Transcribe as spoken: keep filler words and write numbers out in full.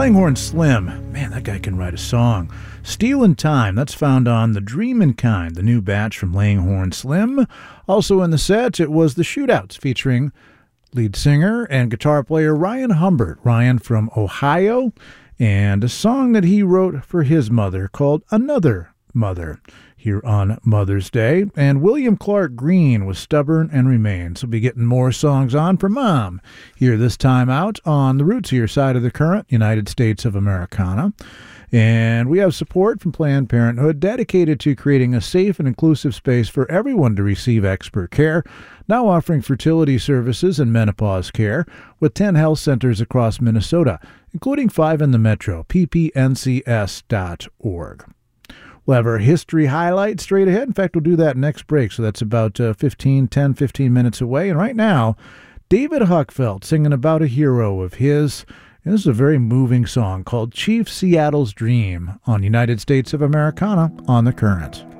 Langhorne Slim, man, that guy can write a song. Stealin' Time, that's found on The Dreamin' Kind, the new batch from Langhorne Slim. Also in the set, it was The Shootouts, featuring lead singer and guitar player Ryan Humbert, Ryan from Ohio, and a song that he wrote for his mother called Another Mother, here on Mother's Day. And William Clark Green was Stubborn and Remains. We'll be getting more songs on for Mom here this time out on the Rootsier side of the current, United States of Americana. And we have support from Planned Parenthood, dedicated to creating a safe and inclusive space for everyone to receive expert care, now offering fertility services and menopause care with ten health centers across Minnesota, including five in the metro, p p n c s dot org. We'll have our history highlight straight ahead. In fact, we'll do that next break, so that's about uh, fifteen, ten, fifteen minutes away. And right now, David Huckfeld singing about a hero of his. And this is a very moving song called Chief Seattle's Dream on United States of Americana on The Current.